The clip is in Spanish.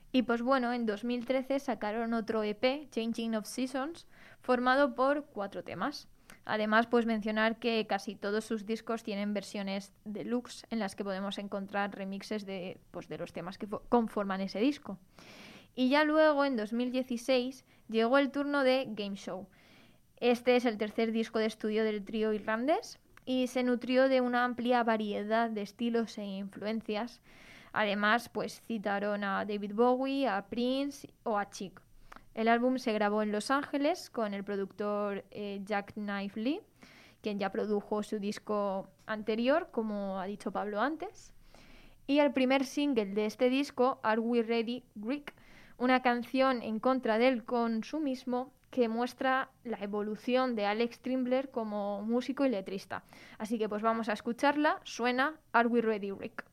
Y pues bueno, en 2013 sacaron otro EP, Changing of Seasons, formado por 4 temas. Además, pues mencionar que casi todos sus discos tienen versiones deluxe en las que podemos encontrar remixes de los temas que conforman ese disco. Y ya luego, en 2016, llegó el turno de Game Show. Este es el tercer disco de estudio del trío irlandés y se nutrió de una amplia variedad de estilos e influencias. Además, pues citaron a David Bowie, a Prince o a Chic. El álbum se grabó en Los Ángeles con el productor Jack Knife Lee, quien ya produjo su disco anterior, como ha dicho Pablo antes. Y el primer single de este disco, Are We Ready, Rick, una canción en contra del consumismo que muestra la evolución de Alex Trimbler como músico y letrista. Así que pues vamos a escucharla, suena Are We Ready, Rick.